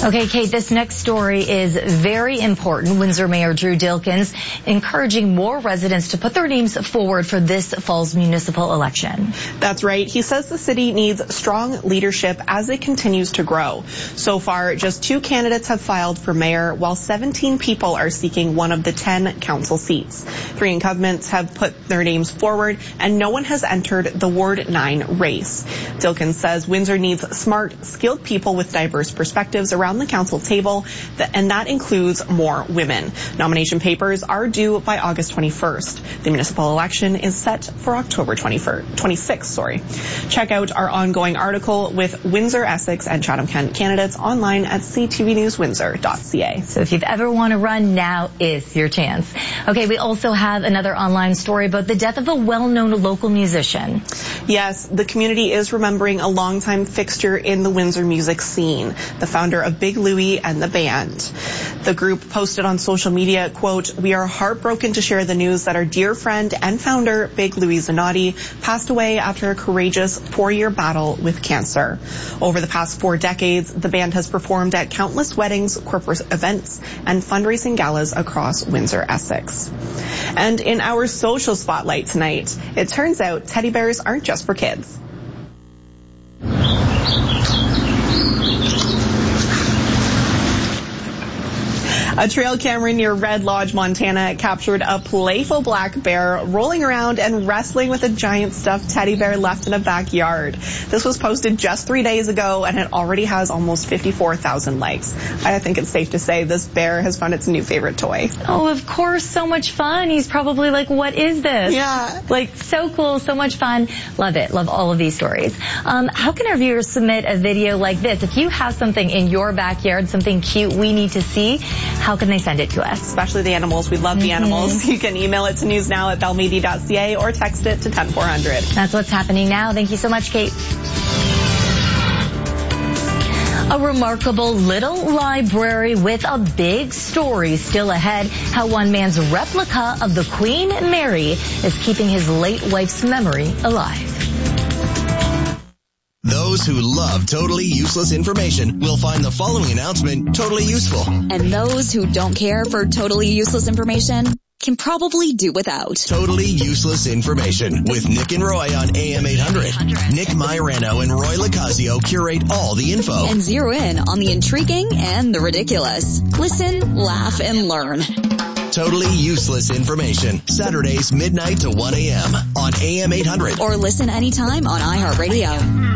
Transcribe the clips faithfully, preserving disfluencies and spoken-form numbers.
Okay, Kate, this next story is very important. Windsor Mayor Drew Dilkens encouraging more residents to put their names forward for this fall's municipal election. That's right. He says the city needs strong leadership as it continues to grow. So far, just two candidates have filed for mayor, while seventeen people are seeking one of the ten council seats. Three incumbents have put their names forward, and no one has entered the Ward nine race. Dilkens says Windsor needs smart, skilled people with diverse perspectives around the council table, and that includes more women. Nomination papers are due by August twenty-first. The municipal election is set for October twenty-first, twenty-sixth. Sorry. Check out our ongoing article with Windsor, Essex, and Chatham-Kent candidates online at c t v news windsor dot c a. So if you've ever want to run, now is your chance. Okay, we also have another online story about the death of a well-known local musician. Yes, the community is remembering a longtime fixture in the Windsor music scene, the founder of Big Louie and the Band. The group posted on social media, quote, "We are heartbroken to share the news that our dear friend and founder, Big Louie Zanotti, passed away after a courageous four-year battle with cancer. Over the past four decades, the band has performed at countless weddings, corporate events, and fundraising galas across Windsor, Essex." And in our social spotlight tonight, it turns out teddy bears aren't just for kids. A trail camera near Red Lodge, Montana captured a playful black bear rolling around and wrestling with a giant stuffed teddy bear left in a backyard. This was posted just three days ago, and it already has almost fifty-four thousand likes. I think it's safe to say this bear has found its new favorite toy. Oh, of course, so much fun. He's probably like, what is this? Yeah. Like, so cool, so much fun. Love it. Love all of these stories. Um, how can our viewers submit a video like this? If you have something in your backyard, something cute we need to see, how can they send it to us? Especially the animals. We love mm-hmm. the animals. You can email it to newsnow at bell media dot c a or text it to ten four hundred. That's what's happening now. Thank you so much, Kate. A remarkable little library with a big story still ahead. How one man's replica of the Queen Mary is keeping his late wife's memory alive. Those who love totally useless information will find the following announcement totally useful. And those who don't care for totally useless information can probably do without. Totally useless information with Nick and Roy on A M eight hundred. Nick Mairano and Roy Lacazio curate all the info and zero in on the intriguing and the ridiculous. Listen, laugh, and learn. Totally useless information. Saturdays midnight to one a m on A M eight hundred. Or listen anytime on iHeartRadio.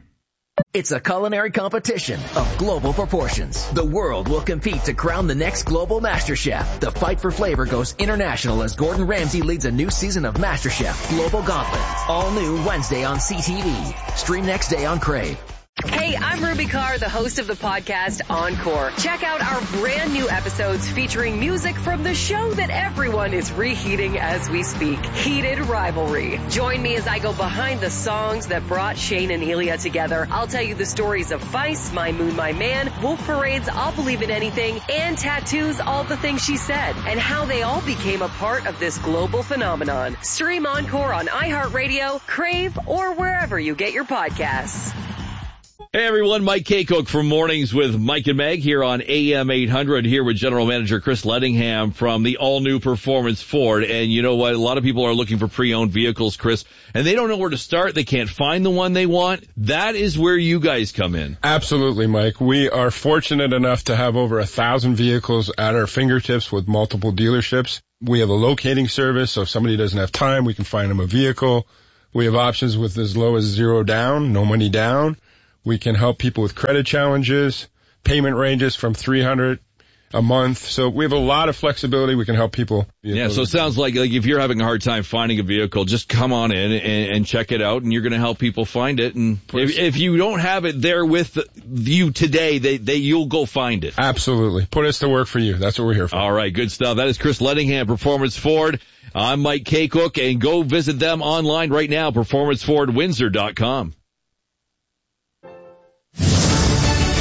It's a culinary competition of global proportions. The world will compete to crown the next global MasterChef. The fight for flavor goes international as Gordon Ramsay leads a new season of MasterChef Global Gauntlet. All new Wednesday on C T V. Stream next day on Crave. Hey, I'm Ruby Carr, the host of the podcast Encore. Check out our brand new episodes featuring music from the show that everyone is reheating as we speak, Heated Rivalry. Join me as I go behind the songs that brought Shane and Elia together. I'll tell you the stories of Vice, My Moon, My Man, Wolf Parade's I'll Believe in Anything, and Tattoo's All the Things She Said, and how they all became a part of this global phenomenon. Stream Encore on iHeartRadio, Crave, or wherever you get your podcasts. Hey everyone, Mike Kaycook from Mornings with Mike and Meg here on A M eight hundred, here with General Manager Chris Lettingham from the all-new Performance Ford. And you know what? A lot of people are looking for pre-owned vehicles, Chris, and they don't know where to start. They can't find the one they want. That is where you guys come in. Absolutely, Mike. We are fortunate enough to have over a thousand vehicles at our fingertips with multiple dealerships. We have a locating service, so if somebody doesn't have time, we can find them a vehicle. We have options with as low as zero down, no money down. We can help people with credit challenges, payment ranges from three hundred dollars a month. So we have a lot of flexibility. We can help people. Yeah, so it sounds like, like if you're having a hard time finding a vehicle, just come on in and, and check it out, and you're going to help people find it. And if, if you don't have it there with you today, they, they you'll go find it. Absolutely. Put us to work for you. That's what we're here for. All right, good stuff. That is Chris Lettingham, Performance Ford. I'm Mike Kaycook, and go visit them online right now, performance ford windsor dot com.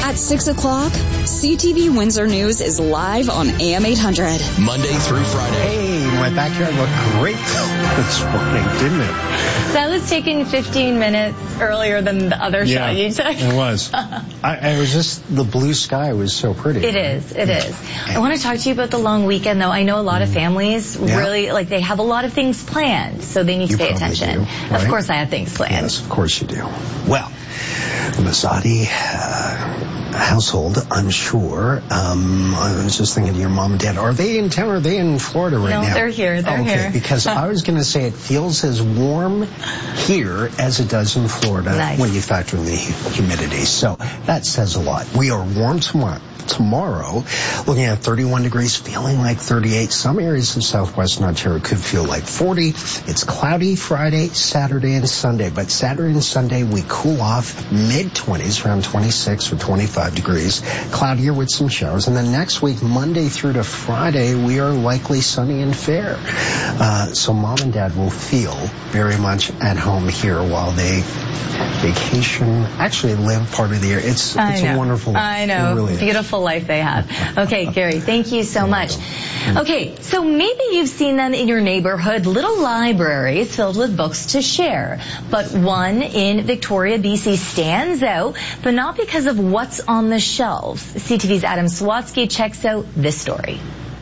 At six o'clock, C T V Windsor News is live on A M eight hundred. Monday through Friday. Hey, my backyard looked great this morning, didn't it? That was taken fifteen minutes earlier than the other Yeah, shot you took. it was. I, I was just, the blue sky was so pretty. It is, it is. I want to talk to you about the long weekend, though. I know a lot of families Yeah. really, like, they have a lot of things planned, so they need You to pay probably attention. do, right? Of course I have things planned. Yes, of course you do. Well, the Mazzotti uh, household, I'm sure. Um, I was just thinking to your mom and dad, are they in town or are they in Florida right No, now? they're here, they're okay, here. Because I was going to say it feels as warm here as it does in Florida Nice. when you factor in the hu- humidity. So that says a lot. We are warm tomorrow. Tomorrow, looking at thirty-one degrees, feeling like thirty-eight. Some areas of southwestern Ontario could feel like forty. It's cloudy Friday, Saturday, and Sunday. But Saturday and Sunday, we cool off mid-twenties, around twenty-six or twenty-five degrees. Cloudier with some showers. And then next week, Monday through to Friday, we are likely sunny and fair. Uh, so mom and dad will feel very much at home here while they vacation, actually live part of the year. It's, I it's know. a wonderful, I know. it really is. Beautiful life they have. Okay, Gary, thank you so much. Okay, so maybe you've seen them in your neighborhood, little libraries filled with books to share. But one in Victoria, B C stands out, but not because of what's on the shelves. C T V's Adam Swatsky checks out this story.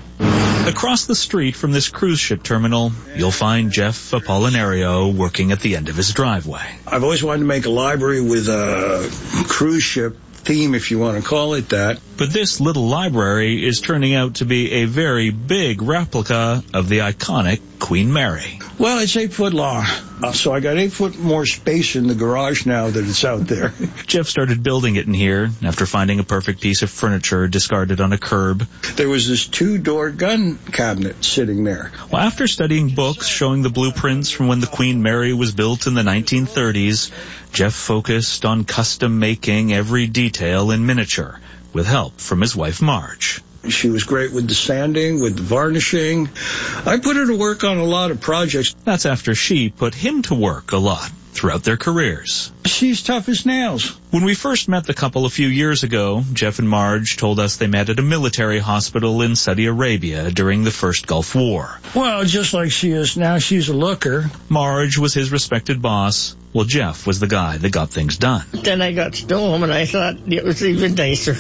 Across the street from this cruise ship terminal, you'll find Jeff Apollinario working at the end of his driveway. I've always wanted to make a library with a cruise ship theme, if you want to call it that. But this little library is turning out to be a very big replica of the iconic Queen Mary. Well, it's eight foot long, uh, so I got eight foot more space in the garage now that it's out there. Jeff started building it in here after finding a perfect piece of furniture discarded on a curb. There was this two-door gun cabinet sitting there. Well, after studying books showing the blueprints from when the Queen Mary was built in the nineteen thirties, Jeff focused on custom making every detail in miniature, with help from his wife Marge. She was great with the sanding, with the varnishing. I put her to work on a lot of projects. That's after she put him to work a lot throughout their careers. She's tough as nails. When we first met the couple a few years ago, Jeff and Marge told us they met at a military hospital in Saudi Arabia during the first Gulf War. Well, just like she is now, she's a looker. Marge was his respected boss, while Jeff was the guy that got things done. Then I got to know him, and I thought it was even nicer.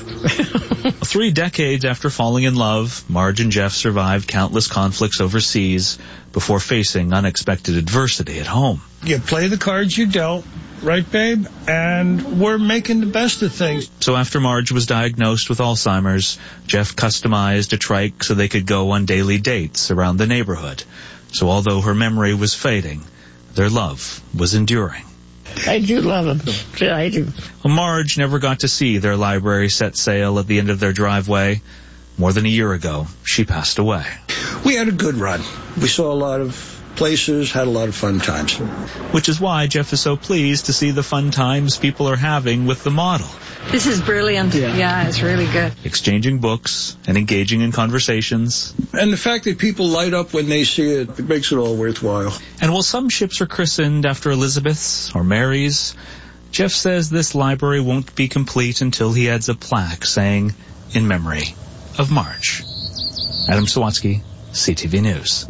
Three decades after falling in love, Marge and Jeff survived countless conflicts overseas before facing unexpected adversity at home. You play the cards you dealt, right, babe? And we're making the best of things. So after Marge was diagnosed with Alzheimer's, Jeff customized a trike so they could go on daily dates around the neighborhood. So although her memory was fading, their love was enduring. I do love him. Yeah, I do. Well, Marge never got to see their library set sail at the end of their driveway. More than a year ago, she passed away. We had a good run. We saw a lot of places, had a lot of fun times. Which is why Jeff is so pleased to see the fun times people are having with the model. This is brilliant. Yeah, yeah, it's really good. Exchanging books and engaging in conversations. And the fact that people light up when they see it, it makes it all worthwhile. And while some ships are christened after Elizabeth's or Mary's, Jeff says this library won't be complete until he adds a plaque saying, in memory of Marge. Adam Sawatsky, C T V News.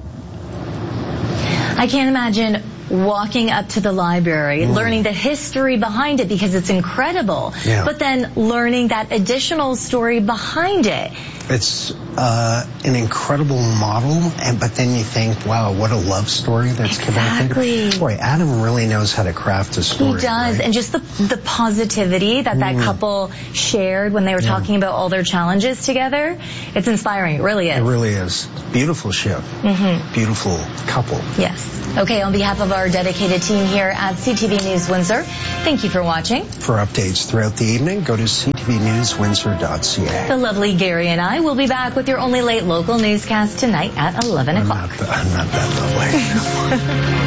I can't imagine walking up to the library, mm. learning the history behind it because it's incredible, yeah. but then learning that additional story behind it. It's uh, an incredible model, and but then you think, wow, what a love story that's exactly. connected. Boy, Adam really knows how to craft a story. He does, right? and just the the positivity that that mm. couple shared when they were yeah. talking about all their challenges together, it's inspiring. It really is. It really is. Beautiful ship. Mm-hmm. Beautiful couple. Yes. Okay, on behalf of our dedicated team here at C T V News Windsor, thank you for watching. For updates throughout the evening, go to c t v news windsor dot c a. The lovely Gary and I will be back with your only late local newscast tonight at eleven o'clock. I'm not, I'm not that lovely.